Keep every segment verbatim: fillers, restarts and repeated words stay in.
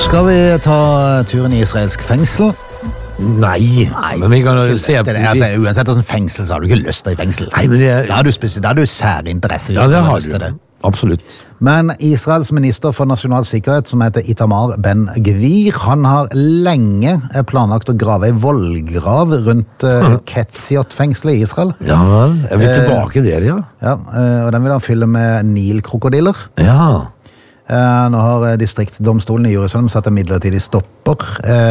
Skal vi ta turen i israelsk fengsel? Nei, Nei men vi kan jo se det, altså, uansett hvordan fengsel, så har du ikke lyst til i fengsel. Nei, men det... Da har du, spesielt, da har du særinteresse. Ja, det har du. Det. Absolutt. Men Israels minister for nasjonal sikkerhet, som heter Itamar Ben-Gvir, han har lenge planlagt å grave en vollgrav rundt uh, Ketziot-fengselet i Israel. Ja, er vi tilbake der, ja? Ja, uh, og den vil han fylle med Nil-krokodiller. Ja. Uh, nå har distriktsdomstolen i Jerusalem satt en midlertidig stopper.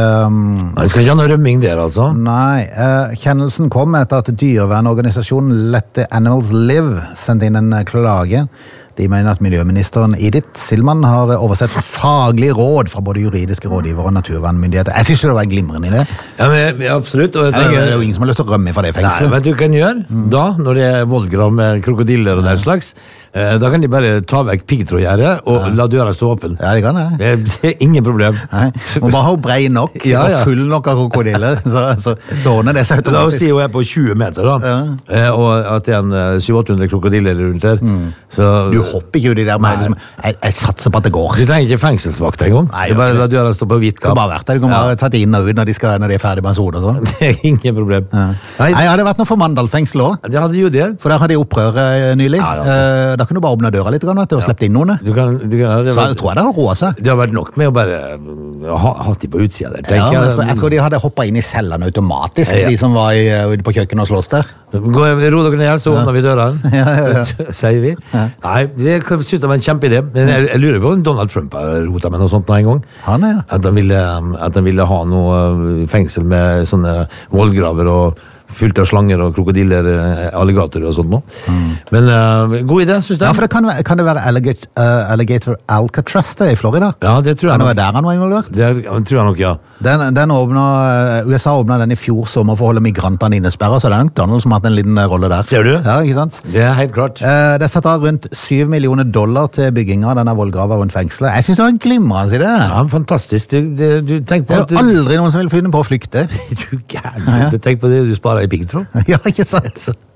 Uh, Jeg skal ikke ha noe rømming der, altså? Nei. Uh, kjennelsen kom etter at dyrevernorganisasjonen Let the Animals Live sendte inn en klage. De mener at miljøministeren Edith Silman har oversett faglige råd fra både juridiske rådgiver og naturvernmyndigheter. Jeg synes det var glimrende i det. Ja, men, ja absolutt. Og jeg tenker, det er jo ingen som har lyst til å rømme fra det fengselet. Nei, vet du hva du kan gjøre mm. da, når det er voldgrav med krokodiller og den slags? Eh, da kan de bare ta vekk piggtrådgjerdet og ja. la døra stå åpen. Ja, det kan det. Det er, det er ingen problem. Nei, må bare ha brei nok ja, ja. og full nok av krokodiller, så, så, så ordner det seg automatisk. La oss si hun er på tjue meter da, ja. eh, og at det er en syv åtte hundre krokodiller rundt der. Mm. Så, du hopper ikke ut i der med liksom, jeg, jeg satser på at det går. Du trenger ikke fengselsvakt en gang. Nei, du bare la døra stå på hvitt kapp. Du kan bare vært der, du kan bare ja. tatt inn og ut når de, skal, når de er ferdig med en sode og sånn. Det er ingen problem. Ja. Nei, jeg hadde vært noe for Mandal-fengsel også. Det hadde jo det. For der hadde de opprør nylig. Ja, uh, da kan du bare åpne døra litt og ja. slippe inn noen. Du kan, du kan, så jeg tror jeg det har roet seg. Det har vært nok med å bare ha, ha de på utsida der. Ja, jeg, jeg, tror, jeg tror de hadde hoppet inn i cellene automatisk, ja, ja. de som var i, på kjøkkenet og slåss der. Gå, ro dere ned, så åpner ja. vi dørene. Ja, ja, ja. Sier vi. Ja. Nei, jeg synes det var en kjempeidé. Men jeg, jeg lurer på om Donald Trump har rotet med noe sånt nå en gang. Han er, ja. At han ville, at han ville ha noe fengsel med sånne vollgraver og fullt av slanger og krokodiller, alligatorer og sånt nå. Mm. Men uh, god idé, synes jeg. Ja, for det kan, kan det være alligator, uh, alligator Alcatraz det i Florida? Ja, det tror jeg nok. Det der han var involvert? Det tror jeg nok, ja. Den, den åpnet, U S A åpnet den i fjor sommer for å holde migrantene innesperret, så det er nok Donald som har hatt en liten rolle der. Ser du? Ja, ikke sant? Det er helt klart. Uh, det er satt av rundt syv millioner dollar til bygging av denne vollgrava rundt fengselet. Jeg synes det var en glimrende idé. Ja, fantastisk. Du, du, du tenker på det er jo aldri noen som vil finne på å flykte. Du gærlig. Ja, ja. Du tenker på det du sparer i piggtråd. Ja, ikke sant?